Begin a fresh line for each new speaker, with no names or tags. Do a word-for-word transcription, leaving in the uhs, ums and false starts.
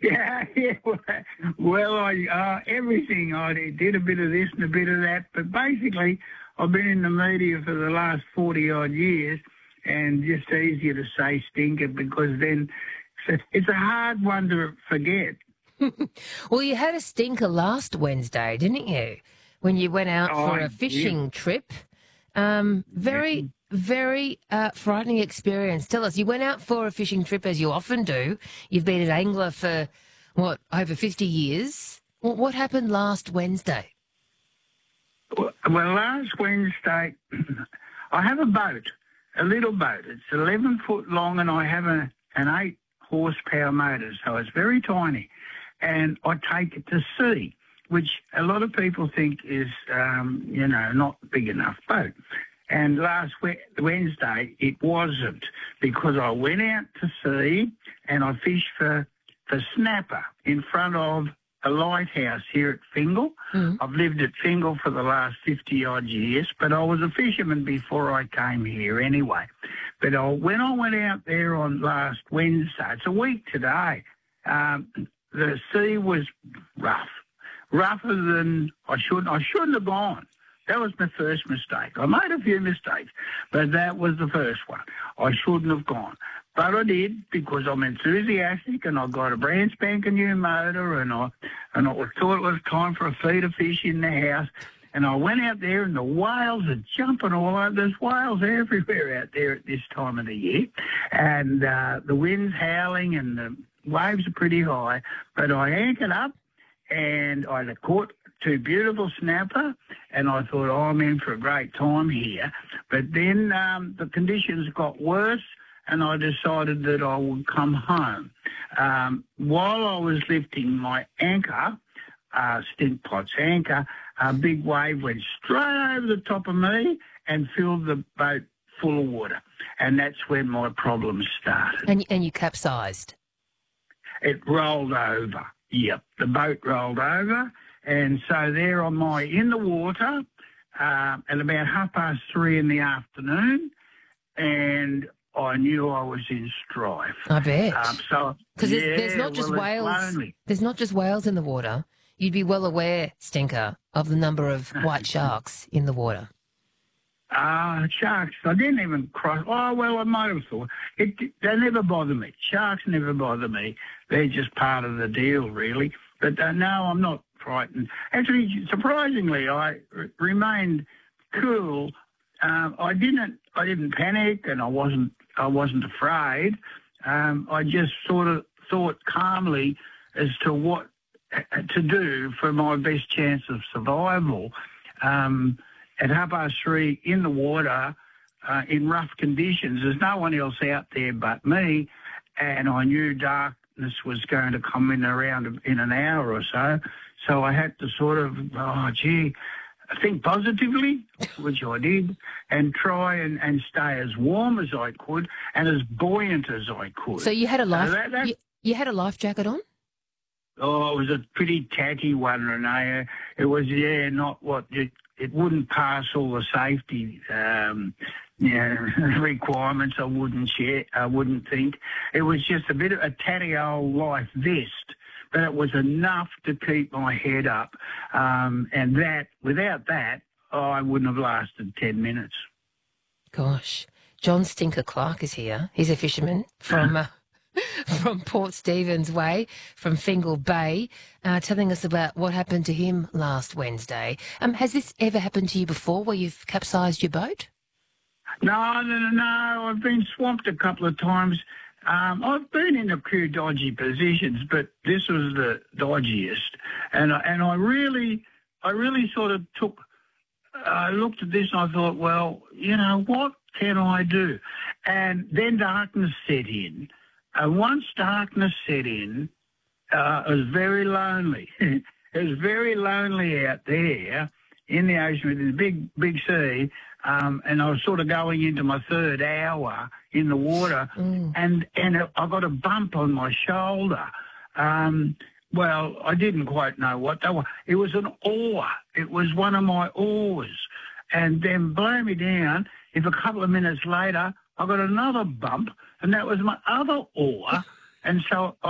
Yeah, yeah. Well, I uh, everything. I did a bit of this and a bit of that, but basically, I've been in the media for the last forty odd years, and just easier to say stinker because then it's a, it's a hard one to forget.
Well, you had a stinker last Wednesday, didn't you? When you went out
Oh,
for a
yeah.
fishing trip. Um, very, very uh, frightening experience. Tell us, you went out for a fishing trip as you often do. You've been an angler for, what, over fifty years? What, what happened last Wednesday?
Well, well, last Wednesday, I have a boat, a little boat. It's eleven foot long, and I have a, an eight horsepower motor, so it's very tiny. And I take it to sea, which a lot of people think is, um, you know, not big enough boat. And last we- Wednesday, it wasn't, because I went out to sea and I fished for, for snapper in front of a lighthouse here at Fingal.
Mm.
I've lived at Fingal for the last fifty odd years, but I was a fisherman before I came here anyway. But I, when I went out there on last Wednesday, it's a week today, um, the sea was rough, rougher than I should. I shouldn't have gone. That was my first mistake. I made a few mistakes, but that was the first one. I shouldn't have gone. But I did because I'm enthusiastic and I got a brand spanking new motor and I and I thought it was time for a feed of fish in the house. And I went out there and the whales are jumping all over. There's whales everywhere out there at this time of the year. And uh, the wind's howling and the waves are pretty high. But I anchored up and I caught two beautiful snapper, and I thought, oh, I'm in for a great time here. But then um, the conditions got worse, and I decided that I would come home. Um, while I was lifting my anchor, uh, Stint Pot's anchor, a big wave went straight over the top of me and filled the boat full of water. And that's when my problems started.
And, and you capsized?
It rolled over. Yep, the boat rolled over. And so there am I in the water uh, at about half past three in the afternoon, and I knew I was in strife.
I bet.
Um, so
Because
yeah,
there's, there's not just
well, it's
whales.
lonely.
There's not just whales in the water. You'd be well aware, Stinker, of the number of white sharks in the water.
Ah, uh, sharks. I didn't even cross. Oh, well, I might have thought. It, they never bother me. Sharks never bother me. They're just part of the deal, really. But uh, no, I'm not frightened. Actually, surprisingly, I r- remained cool. Um, I didn't. I didn't panic, and I wasn't. I wasn't afraid. Um, I just sort of thought calmly as to what to do for my best chance of survival. Um, at half past three in the water, uh, in rough conditions, there's no one else out there but me, and I knew darkness was going to come in around in an hour or so. So I had to sort of, oh, gee, think positively, which I did, and try and, and stay as warm as I could and as buoyant as I could.
So you had a life.
Uh, that, that,
you, you had a life jacket on?
Oh, it was a pretty tatty one, Renee. It was, yeah, not what it, it wouldn't pass all the safety um, yeah, requirements. I wouldn't share. I wouldn't think it was just a bit of a tatty old life vest, but it was enough to keep my head up. Um, and that, without that, oh, I wouldn't have lasted ten minutes.
Gosh, John Stinker Clark is here. He's a fisherman from. Uh, from Port Stephens Way, from Fingal Bay, uh, telling us about what happened to him last Wednesday. Um, has this ever happened to you before, where you've capsized your boat?
No, no, no, no. I've been swamped a couple of times. Um, I've been in a few dodgy positions, but this was the dodgiest. And I, and I really, I really sort of took. I looked at this and I thought, well, you know, what can I do? And then darkness set in. And once darkness set in, uh, it was very lonely. It was very lonely out there in the ocean with this big, big sea. Um, and I was sort of going into my third hour in the water. Mm. And, and I got a bump on my shoulder. Um, well, I didn't quite know what that was. It was an oar. It was one of my oars. And then blow me down. If a couple of minutes later, I got another bump, and that was my other oar. And so